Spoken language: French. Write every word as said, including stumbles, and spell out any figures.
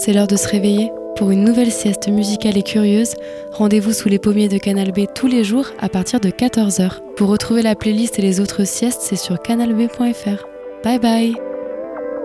C'est l'heure de se réveiller. Pour une nouvelle sieste musicale et curieuse, rendez-vous sous les pommiers de Canal B tous les jours à partir de quatorze heures. Pour retrouver la playlist et les autres siestes, c'est sur canal b point f r. Bye bye!